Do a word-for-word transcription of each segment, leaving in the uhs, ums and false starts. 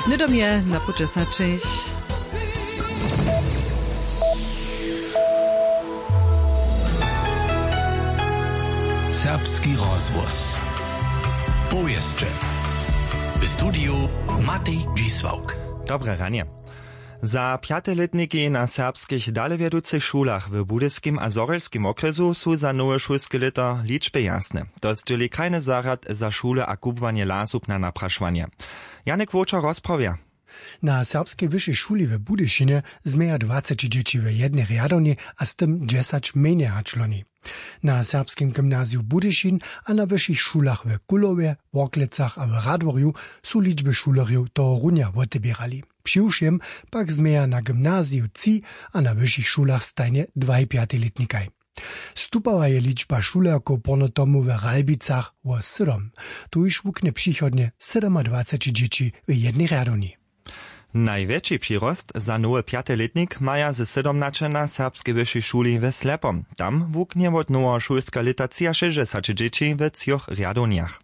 Nydomje na počesačích. Serbski rozvoz. Powieszcze. W studiu Matej Dzisłauk. Dobre ranie. Za piateletniki na serbskich dalewiedúcich šulach w Budyskim a Zorelskim okresu sú za nowe šulske lito liczby jasne. To zdjeli krajny zarad za šule a kubwanie lasub na naprašvanie. Janek Vočo rozprawia. Na serbskiej wyższej szuli w Budyszynie zmeja dwadzieścia dzieci w jednej riadowni, a z tym dziesięć mniej członi. Na serbskim gimnazjum Budyszyn a na wyższych szulach w Kulowie, Worklecach a w Radworju są liczby szuleriów to runia odbierali. Přiwšem pak zmeja na gimnazju trzy, a na wyższych szulach stajnie dwaj piateletnikaj. Stupała je liczba szulerków porno tomu w Ralbicach o siedem. Tu już wuknie przychodnie dwadzieścia siedem dzieci w jednej riadowni. Największy przyrost za nowy piateletnik maja ze siedemnaście na serbskiej wyższej szuli w Slepom. Tam wuknie od nowa szulska lita sześćdziesiąt dzieci w trzech riadowniach.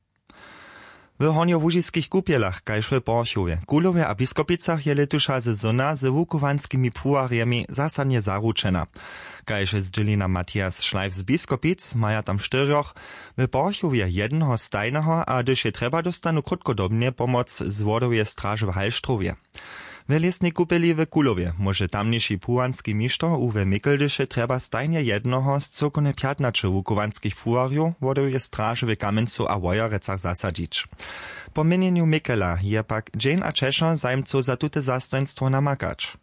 W horniołużyskich kupielach, kaž w Borchowie, Kulowie a Biskopicach je letusza sezona z wukowanskimi pruwariemi zasadnie zaručena. Kaž zdźelina Matthias Schleif z Biskopic, maja tam czterech, w Borchowie jednego stajnego, a gdyż je treba dostanu krótkodobnie pomoc z wodowej straży w Halštrowie. W lesnej kupeli w Kulowie może tamniejszy pułanski misztor Uwe Mikeldysze treba stajnie jednego z cokone piętnaście wukowanskich pruwariów wodowej straży w Kamencu a Wojerecach zasadzić. Po mienieniu Mikela je pak Jane a Czesza zajmco za tute zastaństwo namakać.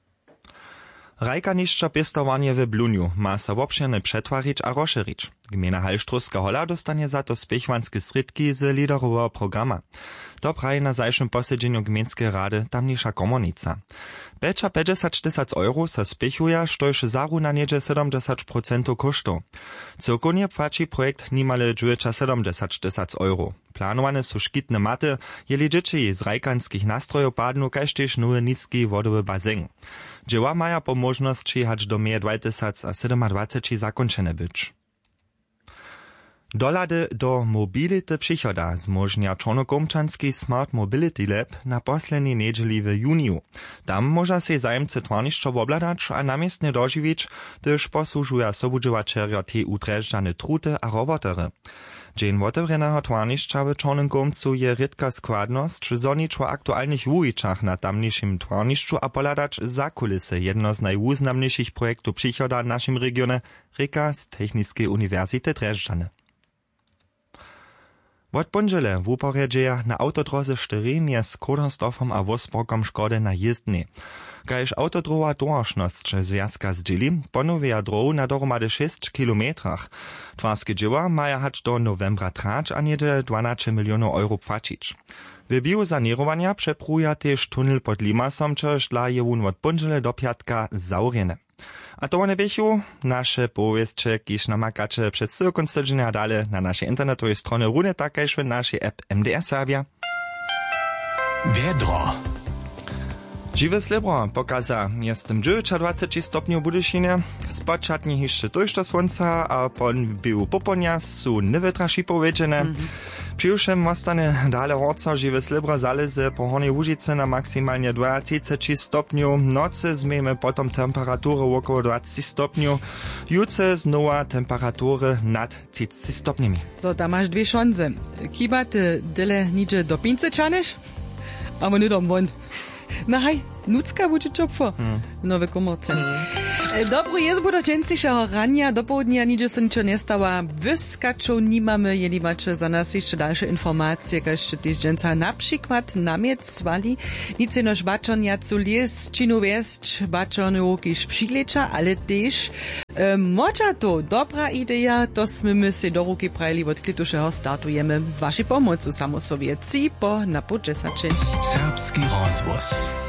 Rajkanišće pěstovanie w Bluniu ma sa wobšěrne přetwarić a rozširić. Gmina Halštrovska hola dostanie za to spěchwanske sredki z liderového programa. To praje na zajším posedźeniu gminskej rady tamniejsza komunica. Becza päťdesiat tysac euro sa spěchuje, štož zaruna niedzie sedemdziesiąt procent kosztów. Cyrkonie płaci projekt nimale sedemdziesiąt tysac euro. Planowane są szkitne maty, jeli dzieci z rajkanskich nastrojów padną, kaž tež nowy niski wodowy bazen. Dzieła maja po możności hać do meje dwa tysiące siedemdziesiąt zakończone być. Dolady do mobility przychoda zmożnia Czarnokomczanski Smart Mobility Lab na posledniej niedzieli w juniu. Tam może się zajemcy twarniszczo obladać, a namiestnie dożywić, gdyż posłużują sobudziewaczerja te utreżdżane truty a robotery. Dzień otevreného twarniszcza w Czarnokomcu je rytka składność, czy zonić o aktualnych wujiczach na tamniejszym twarniszczu a poladać za kulisy jedno z najwuznamniejszych projektów przychoda w naszym regionie, Rika z Technicznej Uniwersytety Drezżane. Od ponžele wuporjedźeja na autodroze cztery mjez Kodersdorfom a Wosborkom škody na jezdnej. Kaž autodrowa doročnosť związka zdźěli, ponoveja drohu na dohromady šest kilometrach. Twarske dzieła maja hać do novembra trać a niedzie dwanaście milionów euro płacić. W biosanierowanja przepruja też tunel pod Limasom, čež dla je wun od ponžele do piatka zaurjene. A to one wiechu, nasze powieszcze, kiż namakacze przez całe konstytucyjne dale na naszej internetowej stronie runie takajż w naszej app M D R Serbia. Wiedro. Żywe slibro pokaza, jestem dwadzieścia stopni w Budyszynie, spočatnie jeszcze dojścia słońca, a pon był poponia są niewytraši powiedziane. Mm-hmm. Przyjuszem ostane dale horca, żywe slibro zalezy po Hornej Łužice na maksymalnie dwadzieścia stopni, nocy zmiemy potom temperatury około dwadzieścia stopni, juce znowa temperatury nad trzydzieści stopniami. So, da masz dwie szanse. Kiba ty dyle nicze do pięćset czanisz, aber nie dom won. No hej, nucka bude čopfo. Hmm. Nowe komorce. Hmm. Dobro jest do džencišeho rania, do południa nidzie se ničo nestała. Wyskaczą nimamy, jeli macie za nas jeszcze dalsze informacje, kaž tyś dženca na przykład namiec wali. Nic noż baczonia cu lies, činu wiesć, baczonu kiż przylecza, ale też e, może to dobra idea, to smymy se do ruki prajli od klitušeho startujemy z waszej pomocą samo sobie. Cipo na podžesači. Serbski rozvoz.